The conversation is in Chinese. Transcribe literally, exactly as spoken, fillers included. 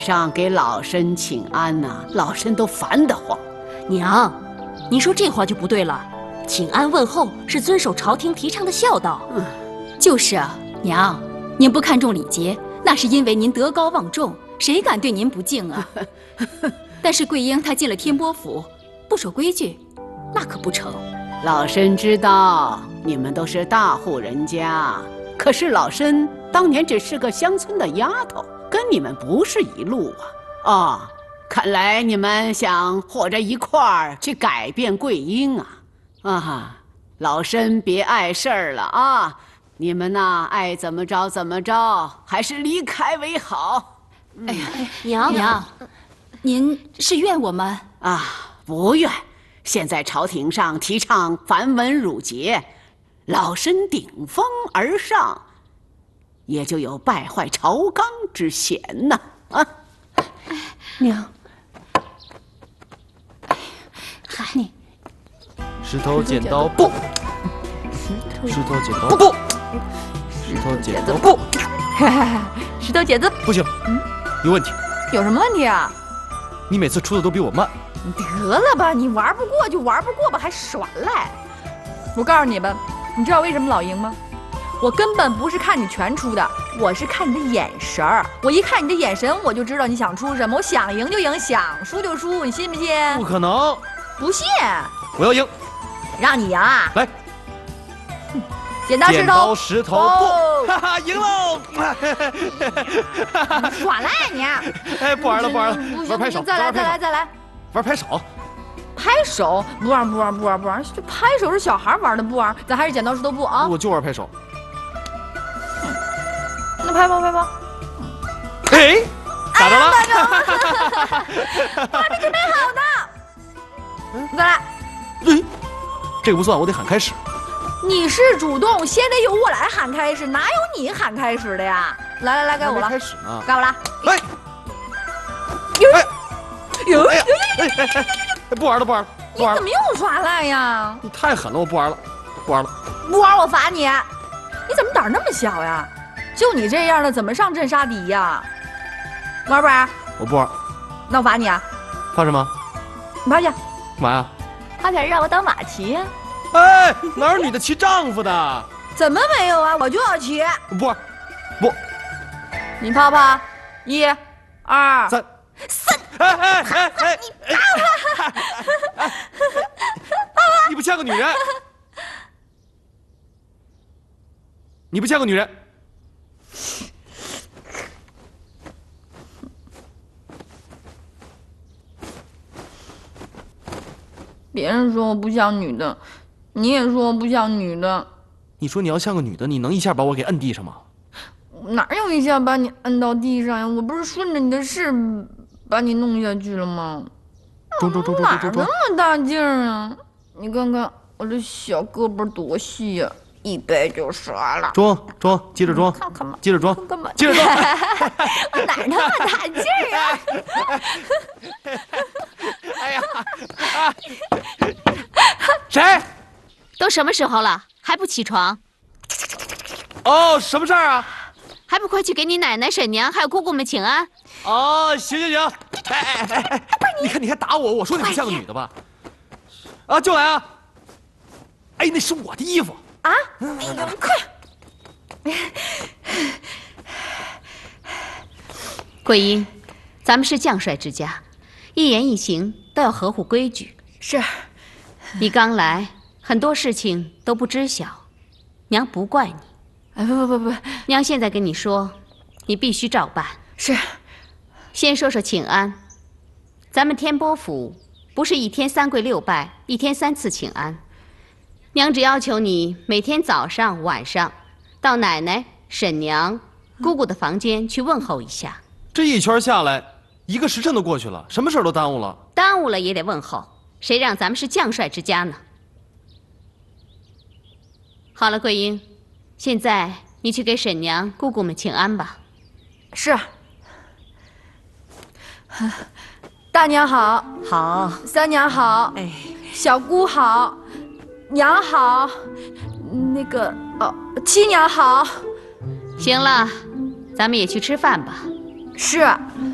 上给老身请安呐、啊，老身都烦得慌。 娘，您说这话就不对了。请安问候是遵守朝廷提倡的孝道。 嗯， 就是啊，娘，您不看重礼节，那是因为您德高望重，谁敢对您不敬啊？但是桂英她进了天波府，不守规矩，那可不成。 老身知道你们都是大户人家，可是老身当年只是个乡村的丫头，跟你们不是一路啊！哦，看来你们想和着一块儿去改变桂英啊！啊，老身别碍事儿了啊！你们呐，爱怎么着怎么着，还是离开为好。 哎呀，娘娘，您是怨我们啊？不怨。现在朝廷上提倡繁文缛节，老身顶风而上，也就有败坏朝纲之嫌呐！啊， 娘， 嗨，你石头剪刀布，石头剪刀布，石头剪刀布， 石头剪子不行，有问题。 有什么问题啊？ 你每次出的都比我慢。 得了吧，你玩不过就玩不过吧，还耍赖！我告诉你们，你知道为什么老赢吗？我根本不是看你拳出的，我是看你的眼神儿。我一看你的眼神，我就知道你想出什么。我想赢就赢，想输就输，你信不信？ 不可能！ 不信？ 我要赢！ 让你赢啊！ 来， 剪刀石头， 剪刀石头布，哈哈，赢喽！ 耍赖你！ 哎，不玩了，不玩了，玩拍手， 再来，再来，再来。 玩拍手， 拍手不玩不玩不玩不玩，这拍手是小孩玩的，不玩，咱还是剪刀石头布啊！ 我就玩拍手。 嗯、那拍吧拍吧。 哎，咋着了？ 打中了！我还没准备好呢。再来。 哎，这个不算，我得喊开始。 你是主动，先得由我来喊开始，哪有你喊开始的呀？来来来，该我了。 开始呢。 该我了。 来。 哎。有有有有有！不玩了，不玩了，不玩了！ 你怎么又耍赖呀？ 你太狠了，我不玩了，不玩了。 不玩我罚你！你怎么胆儿那么小呀？就你这样的，怎么上阵杀敌呀？玩不玩？ 我不玩。 那我罚你啊！ 罚什么？ 你趴下。 干嘛呀？ 趴下让我当马骑呀！ 哎，哪有女的骑丈夫的？ 怎么没有啊？我就要骑。 不玩，不。 你趴趴，一、二、 三。 三， 哎哎哎哎！ 你爸爸， 你不像个女人，你不像个女人。 别人说我不像女的，你也说我不像女的。 你说你要像个女的，你能一下把我给摁地上吗？ 哪有一下把你摁到地上呀？我不是顺着你的势把你弄下去了吗？ 中中中中中中中！ 哪那么大劲儿啊？你看看我这小胳膊多细呀，一掰就折了。 装装，接着装， 看看吧， 接着装， 干嘛？ 接着装。 我哪那么大劲儿啊？ 哎呀！谁？ 都什么时候了，还不起床？ 哦，什么事儿啊？ 还不快去给你奶奶、婶娘还有姑姑们请安！ 哦，行行行，哎哎哎哎，你看你还打我，我说你不像个女的吧？啊，就来啊！哎，那是我的衣服啊！哎呦，快！ 桂英，咱们是将帅之家，一言一行都要合乎规矩。 是。 你刚来，很多事情都不知晓，娘不怪你。 哎，不不不不， 娘现在跟你说，你必须照办。 是。 先说说请安，咱们天波府不是一天三跪六拜，一天三次请安。娘只要求你每天早上、晚上到奶奶、婶娘、姑姑的房间去问候一下。 这一圈下来，一个时辰都过去了，什么事儿都耽误了。 耽误了也得问候，谁让咱们是将帅之家呢？好了，桂英，现在你去给婶娘、姑姑们请安吧。 是。大娘好， 好； 三娘好，哎，小姑好，娘好，那个哦，七娘好。 行了，咱们也去吃饭吧。 是。